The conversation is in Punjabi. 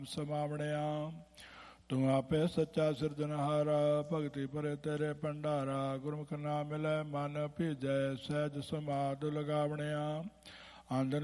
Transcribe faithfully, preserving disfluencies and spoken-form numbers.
ਸਮਾਵਣਿਆ। ਤੂੰ ਆਪੇ ਸੱਚਾ ਸਿਰਜਣਹਾਰਾ, ਭਗਤੀ ਭਰੇ ਤੇਰੇ ਭੰਡਾਰਾ। ਗੁਰਮੁਖ ਨਾ ਮਿਲੈ ਮਨ ਭੀਜੈ, ਸਹਿਜ ਸਮਾਧ ਲਗਾਵਣਿਆ। ਆਂਦਨ